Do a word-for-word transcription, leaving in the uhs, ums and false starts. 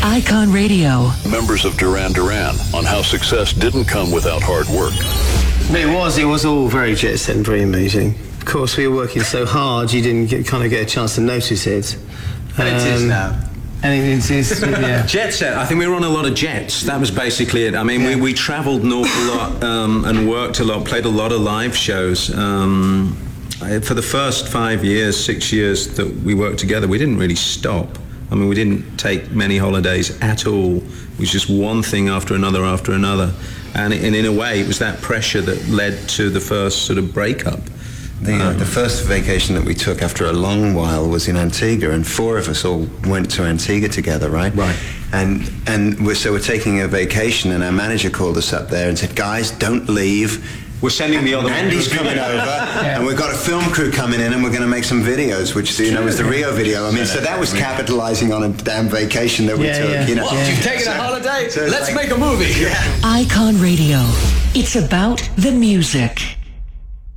Icon Radio. Members of Duran Duran on how success didn't come without hard work. It was, it was all very jet set and very amazing. Of course, we were working so hard, you didn't get, kind of get a chance to notice it. Um, it is now. And it is, yeah. Jet set. I think we were on a lot of jets. That was basically it. I mean, yeah. we, we travelled an awful lot um, and worked a lot, played a lot of live shows. Um, I, for the first five years, six years that we worked together, we didn't really stop. I mean, we didn't take many holidays at all. It was just one thing after another after another. And, and in a way, it was that pressure that led to the first sort of breakup. The, uh, the first vacation that we took after a long while was in Antigua, and four of us all went to Antigua together, right? Right. And and we're, so we're taking a vacation, and our manager called us up there and said, "Guys, don't leave. We're sending the other Andy's coming over, yeah. and we've got a film crew coming in, and we're going to make some videos," which, you know, was the Rio video. I mean, so that was capitalizing on a damn vacation that we yeah, took, yeah. you know. What? You've taken so, a holiday? so Let's like, make a movie. Yeah. Icon Radio. It's about the music.